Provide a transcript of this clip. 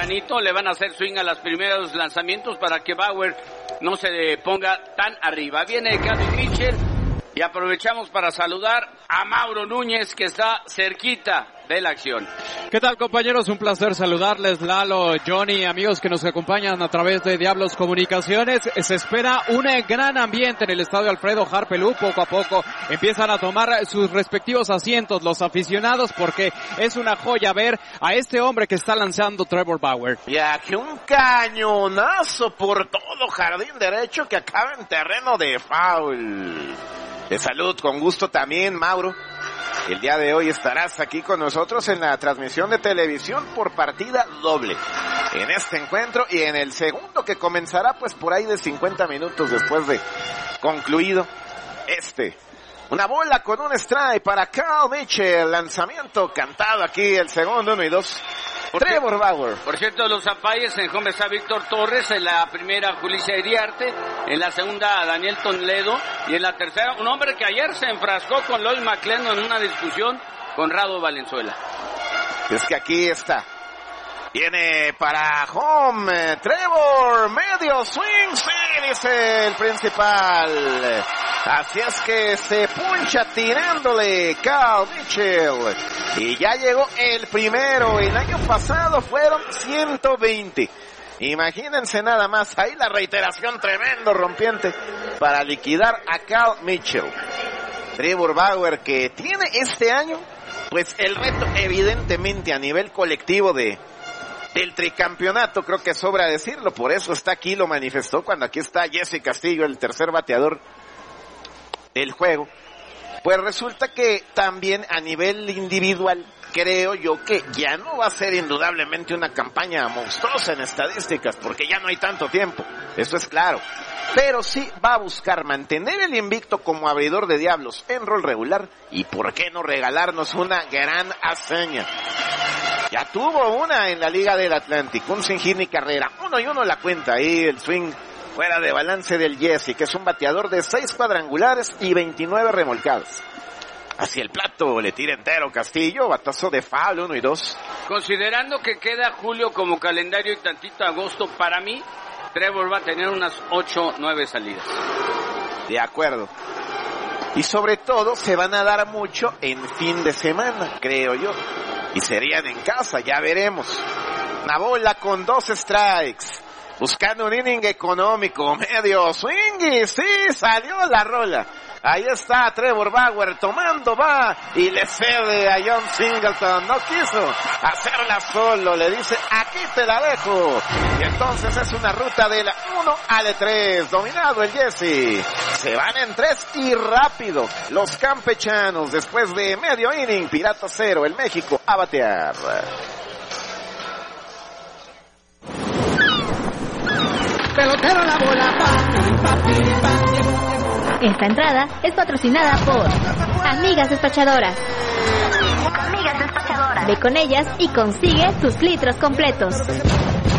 tempranito, le van a hacer swing a los primeros lanzamientos para que Bauer no se ponga tan arriba. Viene Cal Mitchell y aprovechamos para saludar a Mauro Núñez, que está cerquita de la acción. ¿Qué tal, compañeros? Un placer saludarles, Lalo, Johnny, amigos que nos acompañan a través de Diablos Comunicaciones. Se espera un gran ambiente en el estadio Alfredo Harpelú. Poco a poco empiezan a tomar sus respectivos asientos los aficionados, porque es una joya ver a este hombre que está lanzando Trevor Bauer. Ya que un cañonazo por todo jardín derecho que acaba en terreno de foul. De salud, con gusto también, Mauro. El día de hoy estarás aquí con nosotros en la transmisión de televisión por partida doble. En este encuentro y en el segundo, que comenzará pues por ahí de 50 minutos después de concluido este. Una bola con un strike para Cal Mitchell. Lanzamiento cantado aquí, el segundo, 1 y 2. Trevor Bauer. Por cierto, los umpires, en home está Víctor Torres, en la primera Julissa Iriarte, en la segunda Daniel Toledo, y en la tercera un hombre que ayer se enfrascó con Lloyd McClendon en una discusión con Rado Valenzuela. Es que aquí está. Viene para home, Trevor, medio swing, sí, dice el principal. Así es que se puncha tirándole Cal Mitchell. Y ya llegó el primero. El año pasado fueron 120. Imagínense nada más. Ahí la reiteración, tremendo rompiente para liquidar a Cal Mitchell. Trevor Bauer, que tiene este año pues el reto evidentemente a nivel colectivo del tricampeonato. Creo que sobra decirlo. Por eso está aquí, lo manifestó cuando aquí está Jesse Castillo, el tercer bateador del juego. Pues resulta que también a nivel individual creo yo que ya no va a ser indudablemente una campaña monstruosa en estadísticas, porque ya no hay tanto tiempo, eso es claro. Pero sí va a buscar mantener el invicto como abridor de Diablos en rol regular, y por qué no regalarnos una gran hazaña. Ya tuvo una en la Liga del Atlántico, un sin hit ni carrera, 1-1 la cuenta ahí, el swing fuera de balance del Jesse, que es un bateador de 6 cuadrangulares y 29 remolcadas. Hacia el plato le tira entero Castillo, batazo de foul, 1 y 2. Considerando que queda julio como calendario y tantito agosto, para mí, Trevor va a tener unas 8-9 salidas. De acuerdo. Y sobre todo se van a dar mucho en fin de semana, creo yo. Y serían en casa, ya veremos. Una bola con 2 strikes. Buscando un inning económico, medio swing, y sí, salió la rola. Ahí está Trevor Bauer tomando, va, y le cede a John Singleton. No quiso hacerla solo, le dice, aquí te la dejo. Y entonces es una ruta de la 1 al 3, dominado el Jesse. Se van en 3 y rápido los campechanos, después de medio inning. Piratas 0, el México a batear. Pelotero la bola, Esta entrada es patrocinada por Amigas Despachadoras. Ve con ellas y consigue tus litros completos.